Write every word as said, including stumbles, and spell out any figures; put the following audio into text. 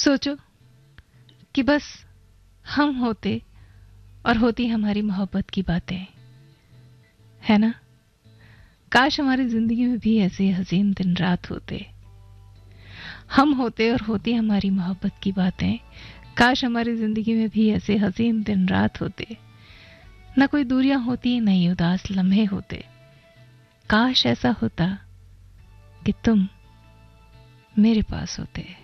सोचो कि बस हम होते और होती हमारी मोहब्बत की बातें, है ना? काश हमारी जिंदगी में भी ऐसे हसीन दिन रात होते। हम होते और होती हमारी मोहब्बत की बातें। काश हमारी जिंदगी में भी ऐसे हसीन दिन रात होते। न कोई दूरियां होती, न ही उदास लम्हे होते। काश ऐसा होता कि तुम मेरे पास होते।